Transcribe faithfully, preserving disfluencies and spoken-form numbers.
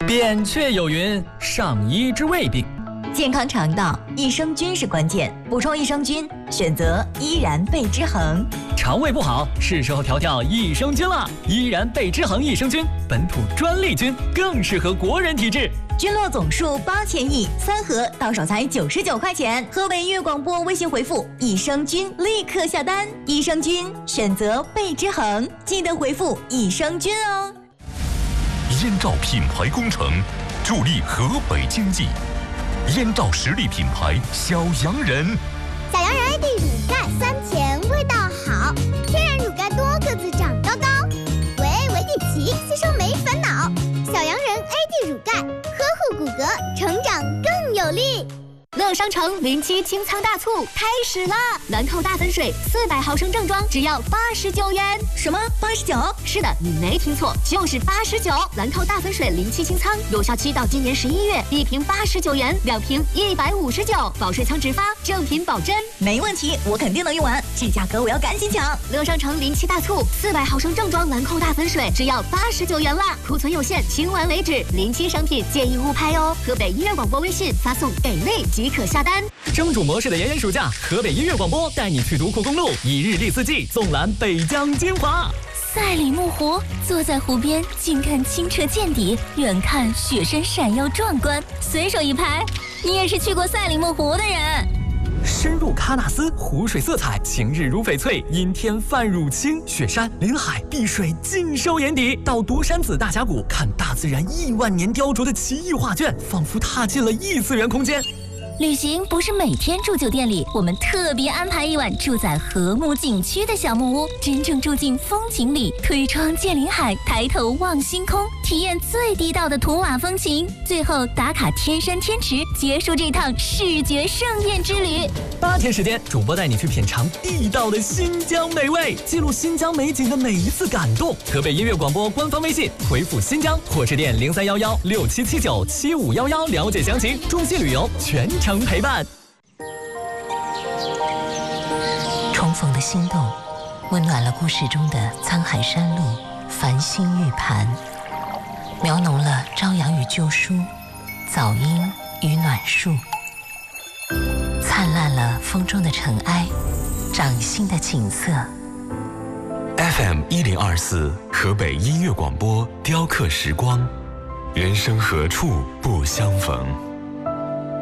扁鹊有云：上医之未病。 健康肠道，益生菌是关键。补充益生菌，选择依然贝之恒。 肠胃不好，是时候调调益生菌了。依然贝之恒益生菌，本土专利菌，更适合国人体质。 菌落总数八千亿，三盒到手才九十九块钱。河北音乐广播微信回复益生菌，立刻下单。益生菌选择贝之恒，记得回复益生菌哦。 燕赵品牌工程，助力河北经济。燕赵实力品牌小洋人， 小洋人 A D 乳钙酸甜味道好，天然乳钙多个子长高高，维 A 维 D 皮吸收没烦恼。小洋人 A D 乳钙呵护骨骼，成长更有力。 乐商城零七清仓大促开始啦！兰蔻大粉水四百毫升正装只要八十九元。 什么？八十九？ 是的，你没听错，就是八十九。兰蔻大粉水零七清仓有效期到今年十一月，一瓶八十九元，两瓶一百五十九，保税仓直发，正品保真。 没问题，我肯定能用完，这价格我要赶紧抢。 乐商城零七大促，四百毫升正装兰蔻大粉水只要八十九元啦，库存有限，清完为止。零七商品建议勿拍哦。河北音乐广播微信发送给力即可下单。 蒸煮模式的炎炎暑假，河北音乐广播带你去独库公路，以日历四季，纵览北疆精华。 赛里木湖，坐在湖边，近看清澈见底，远看雪山闪耀壮观。随手一拍，你也是去过赛里木湖的人。 深入喀纳斯，湖水色彩晴日如翡翠，阴天泛乳青，雪山、林海、碧水尽收眼底。到独山子大峡谷，看大自然亿万年雕琢的奇异画卷，仿佛踏进了异次元空间。 旅行不是每天住酒店里，我们特别安排一晚住在和睦景区的小木屋，真正住进风景里，推窗见林海，抬头望星空，体验最地道的图瓦风情。最后打卡天山天池，结束这趟视觉盛宴之旅。 八天时间，主播带你去品尝地道的新疆美味，记录新疆美景的每一次感动。河北音乐广播官方微信回复新疆或致电零三幺幺六七七九七五幺幺了解详情。中信旅游全程陪伴。 重逢的心动，温暖了故事中的沧海山路、繁星玉盘，描浓了朝阳与旧书、早樱与暖树，灿烂了风中的尘埃，掌心的景色。 F M 一零二四河北音乐广播，雕刻时光，人生何处不相逢。